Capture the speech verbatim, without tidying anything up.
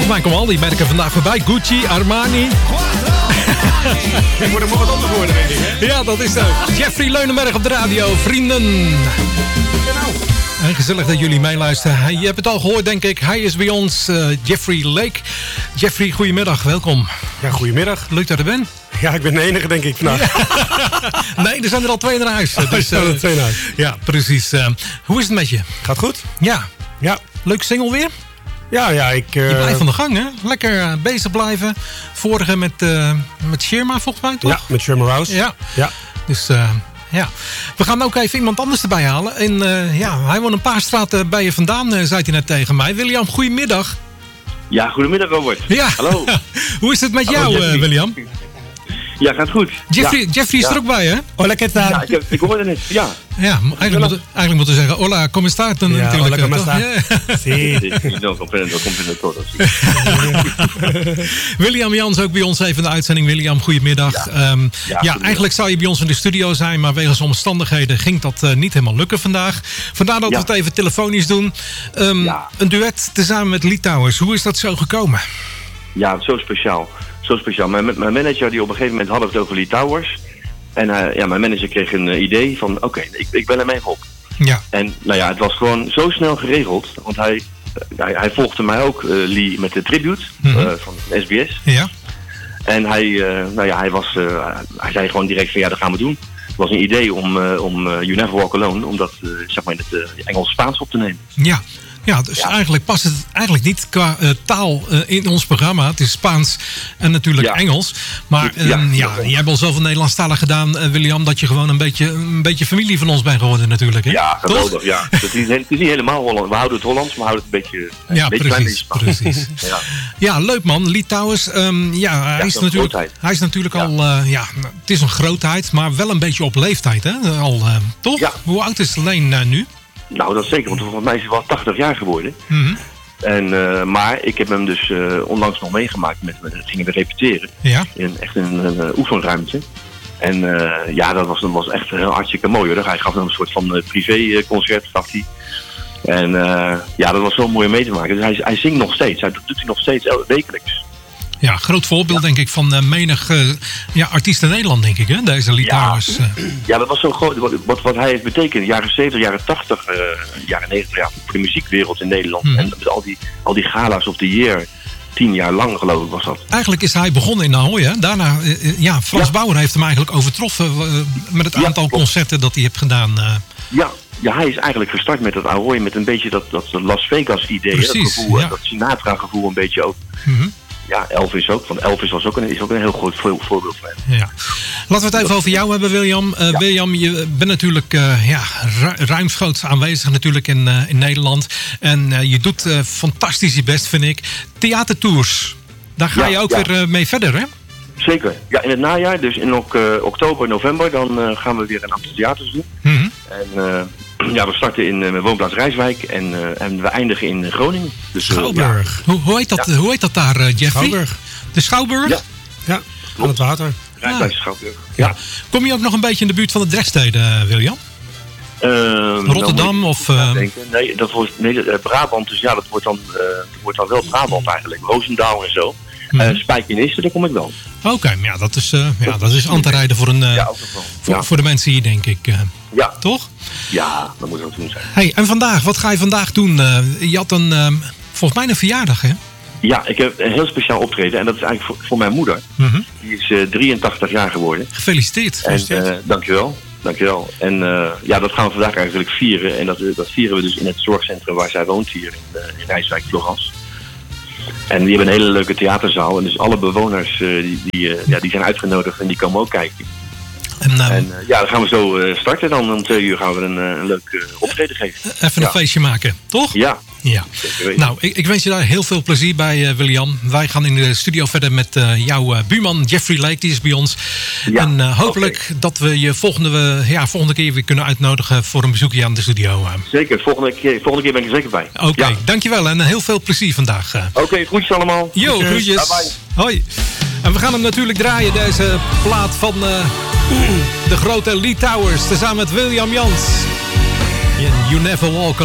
Volgens mij komen al die merken vandaag voorbij. Gucci, Armani. Ik word er maar wat anders geworden, denk ik. Hè? Ja, dat is zo. Jeffrey Leunenberg op de radio. Vrienden. En gezellig dat jullie meeluisteren. Hij, je hebt het al gehoord, denk ik. Hij is bij ons, uh, Jeffrey Lake. Jeffrey, goedemiddag. Welkom. Ja, goedemiddag. Leuk dat je er bent. Ja, ik ben de enige, denk ik, vandaag. Ja. Nee, er zijn er al twee naar huis. Oh, dus, er uh, er twee naar huis. Ja, precies. Uh, hoe is het met je? Gaat goed? Ja. Ja. Leuk single weer? Ja, ja, ik... Uh... Je blijft van de gang, hè? Lekker uh, bezig blijven. Vorige met, uh, met Sherma, volgens mij, toch? Ja, met Sherma Rouse. Ja. Ja. Dus... Uh, Ja, we gaan ook even iemand anders erbij halen. En uh, ja, hij woont een paar straten bij je vandaan, uh, zei hij net tegen mij. William, goedemiddag. Ja, goedemiddag Robert. Ja. Hallo. Hoe is het met Hallo, jou, uh, William? Ja, gaat goed. Jeffrey, ja. Jeffrey is ja. er ook bij, hè? Hola, ¿qué tal? Ja, ik, heb, ik hoorde het, ja. Ja, eigenlijk moeten eigenlijk moet we zeggen, hola, ¿cómo estás? Dan ja, natuurlijk. Hola, ¿cómo estás? estás? Sí. No, comprendo, comprendo todo. William Jans ook bij ons even in de uitzending. William, goedemiddag. Ja, um, ja, ja eigenlijk zou je bij ons in de studio zijn, maar wegens omstandigheden ging dat uh, niet helemaal lukken vandaag. Vandaar dat ja. we het even telefonisch doen. Um, ja. Een duet tezamen met Lee Towers. Hoe is dat zo gekomen? Ja, zo speciaal. Zo speciaal. Mijn, mijn manager die op een gegeven moment had het over Lee Towers. En uh, ja, mijn manager kreeg een uh, idee van, oké, okay, ik, ik bel hem even op. Ja. En nou ja, het was gewoon zo snel geregeld. Want hij, uh, hij, hij volgde mij ook, uh, Lee, met de tribute mm-hmm. uh, van S B S. Ja. En hij, uh, nou ja, hij, was, uh, hij zei gewoon direct van, ja, dat gaan we doen. Het was een idee om, uh, om uh, You Never Walk Alone, om dat uh, zeg maar in het uh, Engels-Spaans op te nemen. Ja. Ja, dus ja. eigenlijk past het eigenlijk niet qua uh, taal uh, in ons programma. Het is Spaans en natuurlijk ja. Engels. Maar uh, ja, ja, jij hebt al zoveel Nederlandstalen gedaan, uh, William, dat je gewoon een beetje, een beetje familie van ons bent geworden natuurlijk. Hè? Ja, geweldig. Ja. Het, is, het is niet helemaal Holland. We houden het Hollands, maar we houden het een beetje Ja, een beetje precies. precies. ja. ja, leuk man. Lee Towers, um, ja, hij, ja, is natuurlijk, hij is natuurlijk ja. al, uh, ja, het is een grootheid, maar wel een beetje op leeftijd, hè? Al, uh, toch? Ja. Hoe oud is Leen uh, nu? Nou, dat zeker, want volgens mij is hij wel tachtig jaar geworden. Mm-hmm. En, uh, maar ik heb hem dus uh, onlangs nog meegemaakt. Met, met, gingen we repeteren. Ja. In echt een, een, een oefenruimte. En uh, ja, dat was, dat was echt heel hartstikke mooi hoor. Hij gaf hem een soort van uh, privéconcert, gaf hij. En uh, ja, dat was zo mooi om mee te maken. Dus hij, hij zingt nog steeds. Hij doet hij nog steeds wekelijks. Ja, groot voorbeeld ja. denk ik van uh, menig uh, ja, artiest in Nederland, denk ik, hè? Deze Lee Towers. Ja. Uh. ja, dat was zo groot. Wat, wat, wat hij heeft betekend, jaren zeventig, jaren tachtig, uh, jaren negentig, ja, voor de muziekwereld in Nederland. Mm. En met al die, al die gala's of the year, tien jaar lang geloof ik was dat. Eigenlijk is hij begonnen in Ahoy, hè? Daarna, uh, ja, Frans ja. Bauer heeft hem eigenlijk overtroffen uh, met het aantal ja, concerten dat hij heeft gedaan. Uh. Ja. Ja, hij is eigenlijk gestart met dat Ahoy, met een beetje dat, dat Las Vegas idee. Precies, dat gevoel, ja. dat Sinatra gevoel een beetje ook. Mm-hmm. Ja, Elvis ook. Want Elvis was ook een, is ook een heel groot voorbeeld van hem. Ja. Laten we het even over jou hebben, William. Uh, ja. William, je bent natuurlijk uh, ja, ru- ruimschoots aanwezig natuurlijk in, uh, in Nederland. En uh, je doet uh, fantastisch je best, vind ik. Theatertours. Daar ga ja, je ook ja. weer uh, mee verder, hè? Zeker. Ja, in het najaar, dus in ok- uh, oktober, november, dan uh, gaan we weer een aantal theaters doen. Mm-hmm. En uh, ja, we starten in uh, woonplaats Rijswijk en, uh, en we eindigen in Groningen. Dus, Schouwburg. Uh, ja. hoe, hoe, heet dat, ja. hoe heet dat daar, uh, Jeffrey? Schouwburg. De Schouwburg? Ja, ja. Aan het water. Rijswijk ah. Schouwburg. Ja. Ja. Kom je ook nog een beetje in de buurt van de Drechtsteden, uh, William? Uh, Rotterdam of... Uh... Nee, dat wordt, nee, uh, Brabant, dus ja, dat wordt dan, uh, dat wordt dan wel Brabant eigenlijk. Roosendaal en zo. Mm-hmm. Uh, Spijkenisse, daar kom ik wel. Oké, okay, ja, dat is, uh, ja, dat is aan te rijden voor, een, uh, ja, voor, ja. voor de mensen hier, denk ik. Uh, ja. Toch? Ja, dat moet ook doen zijn. Hey, en vandaag, wat ga je vandaag doen? Uh, je had een, uh, volgens mij een verjaardag, hè? Ja, ik heb een heel speciaal optreden. En dat is eigenlijk voor, voor mijn moeder. Mm-hmm. Die is uh, drieëntachtig jaar geworden. Gefeliciteerd. En, uh, dankjewel. Dankjewel. En uh, ja, dat gaan we vandaag eigenlijk vieren. En dat, dat vieren we dus in het zorgcentrum waar zij woont hier in, uh, in Rijswijk, Florence. En die hebben een hele leuke theaterzaal. En dus alle bewoners uh, die, die, uh, ja, die zijn uitgenodigd en die komen ook kijken. En, uh, en uh, ja, dan gaan we zo uh, starten. Dan om twee uur gaan we een, uh, een leuk uh, optreden geven. Even ja. een feestje maken, toch? Ja. Ja. Nou, ik, ik wens je daar heel veel plezier bij, uh, William. Wij gaan in de studio verder met uh, jouw uh, buurman Jeffrey Lake, die is bij ons. Ja, en uh, hopelijk okay. dat we je volgende, ja, volgende keer weer kunnen uitnodigen voor een bezoekje aan de studio. Uh. Zeker, volgende keer, volgende keer ben ik er zeker bij. Oké, okay, ja. Dankjewel en heel veel plezier vandaag. Uh. Oké, okay, groetjes allemaal. Jo, groetjes. Bye bye. Hoi. En we gaan hem natuurlijk draaien, deze plaat van uh, de grote Lee Towers, tezamen met William Jans. You never walk alone.